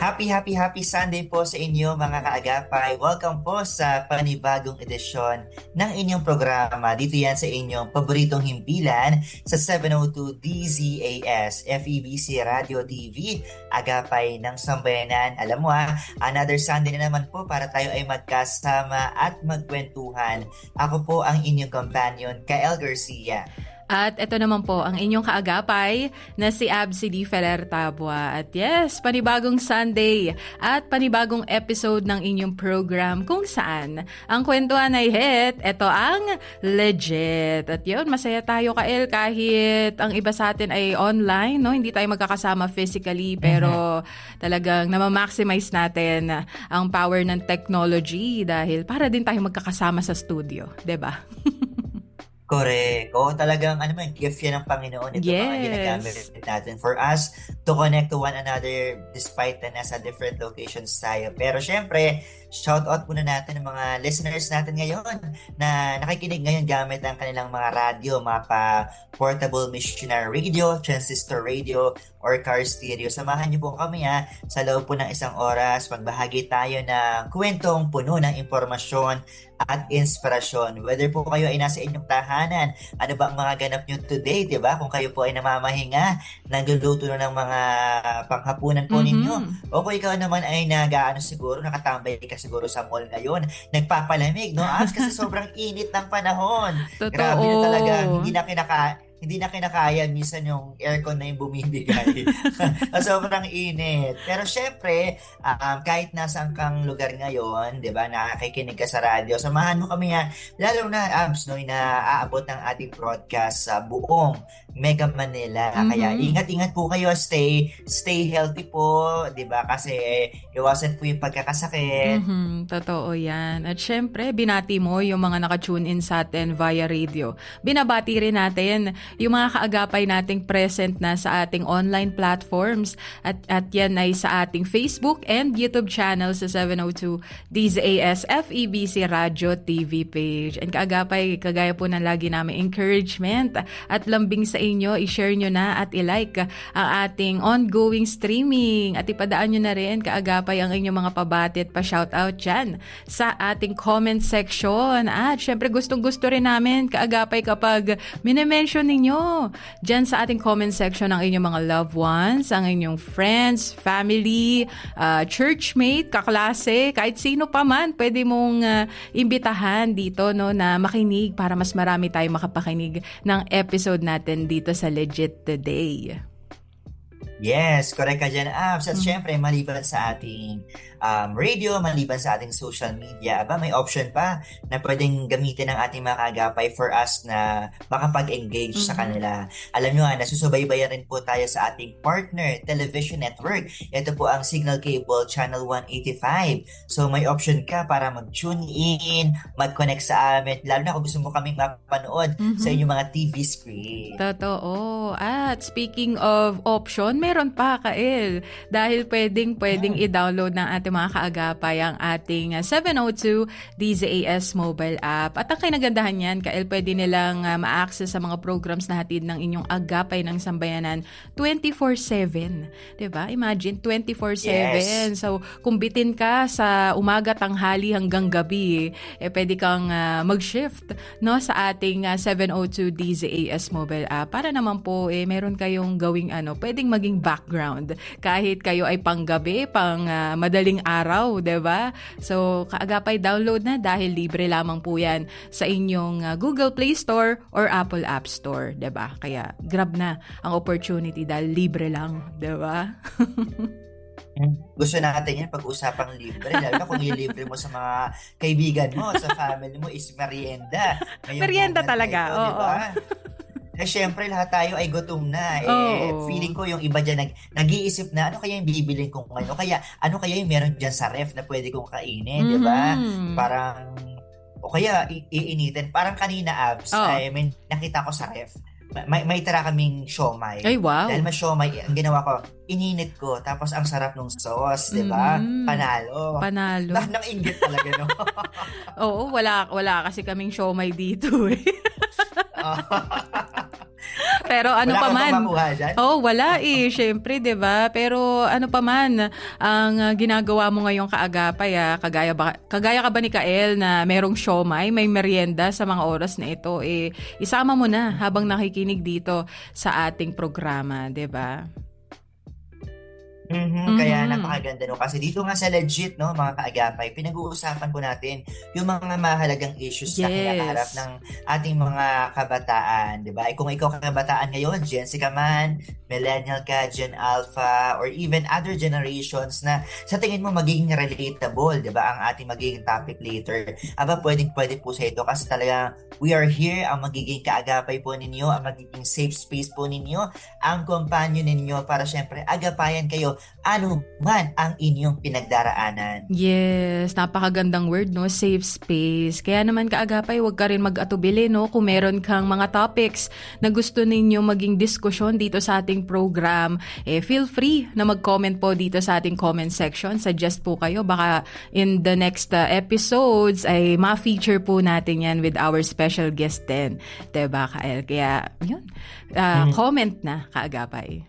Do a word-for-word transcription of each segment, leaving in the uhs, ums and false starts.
Happy, happy, happy Sunday po sa inyo mga kaagapay. Welcome po sa panibagong edisyon ng inyong programa. Dito yan sa inyong paboritong himpilan sa seven oh two D Z A S, F E B C Radio T V, Agapay ng Sambayanan. Alam mo ha, another Sunday na naman po para tayo ay magkasama at magkwentuhan. Ako po ang inyong companion, Kael Garcia. At ito naman po ang inyong kaagapay na si Absi D. Ferrer Tabua. At yes, panibagong Sunday at panibagong episode ng inyong program kung saan ang kwentuhan ay hit, ito ang legit. At yun, masaya tayo Kael kahit ang iba sa atin ay online, no? Hindi tayo magkakasama physically pero uh-huh. talagang namamaximize natin ang power ng technology dahil para din tayo magkakasama sa studio, diba? Correct. Oo, talagang ano man, gift yan ng Panginoon. Ito yes. mga ginagamit natin for us to connect to one another despite na nasa different locations tayo. Pero syempre, shout out muna natin ang mga listeners natin ngayon na nakikinig ngayon gamit ang kanilang mga radio, mga pa-portable missionary radio, transistor radio, or car stereo. Samahan niyo po kami ha, sa loob po ng isang oras. Magbahagi tayo ng kwentong puno ng impormasyon at inspirasyon. Whether po kayo ay nasa inyong tahanan, ano ba ang mga ganap nyo today, di ba? Kung kayo po ay namamahinga, nagluluto na ng mga panghapunan po mm-hmm. ninyo. O kung ikaw naman ay nag-ano siguro, nakatambay ka siguro sa mall ngayon, nagpapalamig, no? As kasi sobrang init ng panahon. Totoo. Grabe na talaga, hindi na kinaka hindi na kinakaya minsan yung aircon na yung bumibigay. Sobrang init. Pero syempre, um, kahit nasaan kang lugar ngayon, di ba, nakakikinig ka sa radyo, samahan mo kami ha, lalo na Abs, no, na aabot ng ating broadcast sa buong Mega Manila. Mm-hmm. Kaya ingat-ingat po kayo, stay stay healthy po, di ba, kasi iwasan po yung pagkakasakit. Mm-hmm. Totoo yan. At syempre, binati mo yung mga naka-tune in sa atin via radio. Binabati rin natin yung mga kaagapay nating present na sa ating online platforms at, at yan ay sa ating Facebook and YouTube channel sa seven oh two D Z A S F E B C Radio T V page. And kaagapay, kagaya po ng lagi namin encouragement at lambing sa inyo, i-share nyo na at i-like ang ating ongoing streaming at ipadaan nyo na rin kaagapay ang inyong mga pabati at pa-shoutout dyan sa ating comment section. At syempre gustong gusto rin namin kaagapay kapag minimension ninyo dyan sa ating comment section ang inyong mga loved ones, ang inyong friends, family, uh, churchmate, kaklase, kahit sino pa man, pwede mong uh, imbitahan dito no, na makinig para mas marami tayong makapakinig ng episode natin dito sa Legit Today. Yes, correct ka dyan, Abs. At mm-hmm. syempre, maliban sa ating um, radio, maliban sa ating social media, aba, may option pa na pwedeng gamitin ng ating mga kaagapay for us na makapag-engage mm-hmm. sa kanila. Alam nyo nga, nasusubaybayan rin po tayo sa ating partner television network. Ito po ang Signal Cable Channel one eighty-five. So, may option ka para mag-tune in, mag-connect sa amin, lalo na kung gusto mo kaming mapanood mm-hmm. sa inyong mga T V screen. Totoo. At speaking of option, meron pa, Kael. Dahil pwedeng, pwedeng yeah. i-download ng ating mga kaagapay ang ating seven oh two D Z A S mobile app. At ang kinagandahan yan, Kael, pwede nilang uh, ma-access sa mga programs na hatid ng inyong agapay ng sambayanan twenty-four seven. Diba? Imagine, twenty-four seven. Yes. So, kung bitin ka sa umaga, tanghali hanggang gabi, eh, pwede kang uh, mag-shift no, sa ating uh, seven oh two D Z A S mobile app. Para naman po, eh, meron kayong gawing ano, pwedeng maging background kahit kayo ay panggabi, pang uh, madaling araw, 'di ba? So kaagapay download na dahil libre lamang po 'yan sa inyong uh, Google Play Store or Apple App Store, 'di ba? Kaya grab na ang opportunity dahil libre lang, 'di ba? Gusto natin yan pag-usapang libre, lalo na kung ilibre mo sa mga kaibigan mo, sa family mo is merienda. Ngayong merienda talaga, ito, oo. Diba? Eh, syempre, lahat tayo ay gutom na. Eh, oh. feeling ko yung iba dyan nag, nag-iisip na, ano kaya yung bibilin kong ngayon? O kaya, ano kaya yung meron dyan sa ref na pwede kong kainin, mm-hmm. di ba? Parang, o kaya, i- iinitin. Parang kanina, Abs, oh. ay may nakita ko sa ref. May, may tira kaming siomay. Ay, wow. Dahil may siomay, ang ginawa ko, ininit ko, tapos ang sarap ng sauce, di ba? Mm-hmm. Panalo. Panalo. Dahil nang inggit talaga, no? Oo, wala, wala kasi kaming siomay dito, eh. Pero ano wala pa ka man. ba makuha dyan? Oh, wala eh. Syempre, 'di ba? Pero ano pa man ang uh, ginagawa mo ngayong kaagapay, ah, kagaya ba kagaya ka ba ni Kael na merong siomai, may merienda sa mga oras na ito, eh isama mo na habang nakikinig dito sa ating programa, 'di ba? Mm-hmm. Mm-hmm. Kaya napakaganda no kasi dito nga sa Legit no mga kaagapay pinag-uusapan po natin yung mga mahalagang issues yes. na kinakaharap ng ating mga kabataan, 'di ba? E kung ikaw kabataan ngayon, Gen Z ka man, millennial ka, Gen Alpha or even other generations na sa tingin mo magiging relatable, 'di ba? Ang ating magiging topic later. Aba pwedeng pwede po sa ito kasi talaga we are here, ang magiging kaagapay po ninyo, ang magiging safe space po ninyo, ang companion ninyo para syempre agapayan kayo ano man ang inyong pinagdaraanan. Yes, napakagandang word, no? Safe space. Kaya naman kaagapay, huwag ka rin mag-atubili, no? Kung meron kang mga topics na gusto ninyo maging diskusyon dito sa ating program, eh, feel free na mag-comment po dito sa ating comment section. Suggest po kayo. Baka in the next uh, episodes ay ma-feature po natin yan with our special guest din. Diba, Kael? Kaya, yun. Uh, mm. Comment na, kaagapay.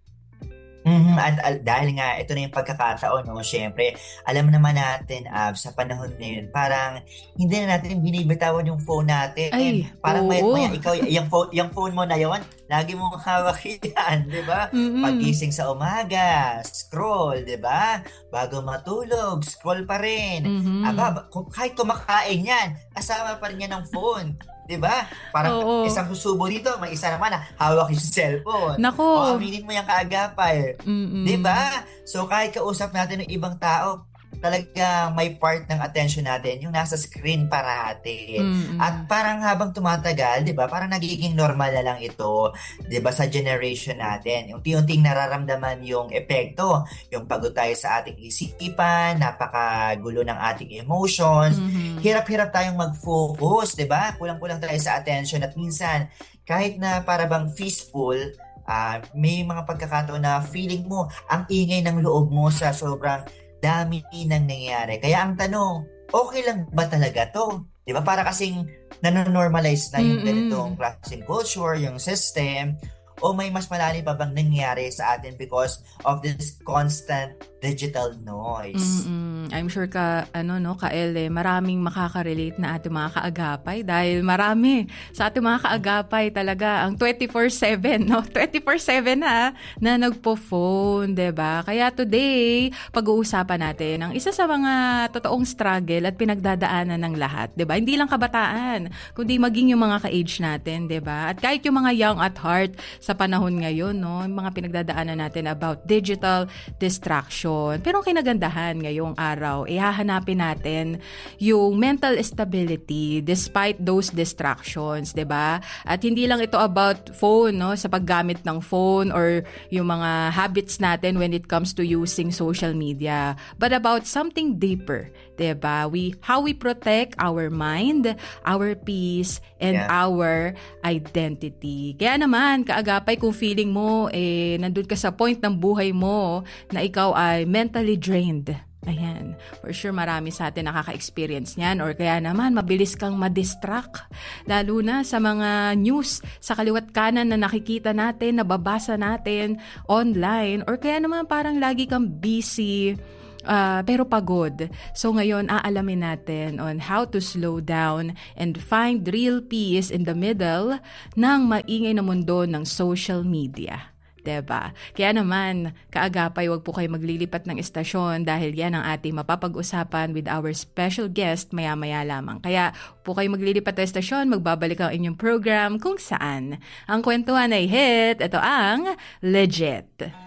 Mm-hmm. At, at dahil nga ito na yung pagkakataon, no, syempre alam naman natin uh, sa panahon ngayon parang hindi na natin binibitawan yung phone natin. Ay, parang oo. may, may ikaw yung phone, yung phone mo na yon lagi mong hawak yan, di ba? Mm-hmm. Pagising sa umaga, scroll, di ba? Bago matulog, scroll pa rin. Mm-hmm. Aba, kahit kumakain yan, kasama pa rin yan ng phone. Diba? Parang oo. Isang susubo dito, may isa naman na hawak yung cellphone. Nako. O aminin mo yung kaagapay. Mm-mm. Diba? So kahit kausap natin ng ibang tao, talaga may part ng attention natin yung nasa screen parati. Mm-mm. At parang habang tumatagal, di ba, parang nagiging normal na lang ito, di ba, sa generation natin. Yung unti-unting nararamdaman yung epekto, yung pagod tayo sa ating isipan, napakagulo ng ating emotions, mm-hmm. hirap-hirap tayong mag-focus, di ba? Kulang-kulang tayo sa attention at minsan, kahit na para bang fistful, uh, may mga pagkakataon na feeling mo ang ingay ng loob mo sa sobrang dami nang nangyayari. Kaya ang tanong, okay lang ba talaga to? Di ba? Para kasing nanonormalize na yung ganitong klaseng culture, yung system, o may mas malalim pa bang nangyayari sa atin because of this constant digital noise? Mm-mm. I'm sure ka, ano, no, Kael, eh, maraming makaka-relate na ating mga kaagapay dahil marami sa ating mga kaagapay talaga ang twenty-four seven, no? twenty-four seven na, na nagpo-phone, diba? Kaya today, pag-uusapan natin ang isa sa mga totoong struggle at pinagdadaanan ng lahat, diba? Hindi lang kabataan, kundi maging yung mga ka-age natin, diba? At kahit yung mga young at heart sa panahon ngayon, no? Yung mga pinagdadaanan natin about digital distraction. Pero ang kinagandahan ngayong araw, ihahanapin natin yung mental stability despite those distractions, 'di ba? At hindi lang ito about phone, no, sa paggamit ng phone or yung mga habits natin when it comes to using social media, but about something deeper, 'di ba? We how we protect our mind, our peace, and yeah. our identity. Kaya naman, kaagapay, kung feeling mo eh nandun ka sa point ng buhay mo na ikaw ay mentally drained. Ayan. For sure, marami sa atin nakaka-experience niyan or kaya naman mabilis kang madistract. Lalo na sa mga news sa kaliwat kanan na nakikita natin, nababasa natin online or kaya naman parang lagi kang busy uh, pero pagod. So ngayon, aalamin natin on how to slow down and find real peace in the middle ng maingay na mundo ng social media. Diba? Kaya naman, kaagapay, wag po kayo maglilipat ng estasyon dahil yan ang ating mapapag-usapan with our special guest maya-maya lamang. Kaya po kayo maglilipat ng estasyon, magbabalik ang inyong program kung saan ang kwentuhan ay hit. Ito ang Legit.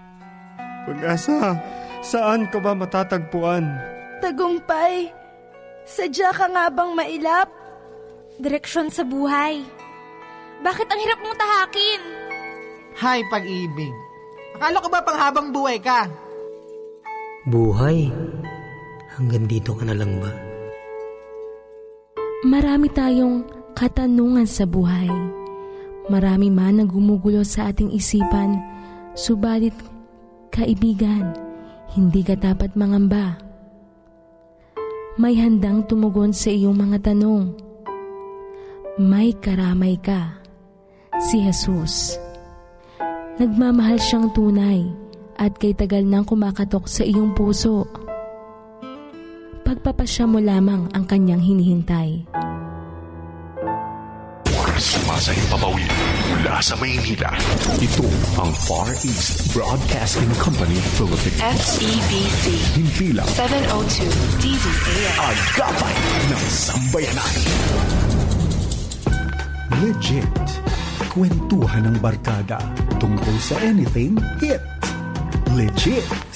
Pag-asa, saan ka ba matatagpuan? Tagumpay, sadya ka nga bang mailap? Direksyon sa buhay. Bakit ang hirap mong tahakin? Hay, pag-ibig. Akala ko ba panghabang buhay ka? Buhay? Hanggang dito ka na lang ba? Marami tayong katanungan sa buhay. Marami man ang gumugulo sa ating isipan, subalit, kaibigan, hindi ka dapat mangamba. May handang tumugon sa iyong mga tanong. May karamay ka, si Jesus. Nagmamahal siyang tunay at kay tagal nang kumakatok sa iyong puso. Pagpapasya mo lamang ang kanyang hinihintay. Sumasayang papawid mula sa Maynila. Ito ang Far East Broadcasting Company Philippines. F E B C. Himpilang seven oh two D Z A M. Agapay ng Sambayanan. Legit. Kwentuhan ng barkada tungkol sa anything hit. Legit.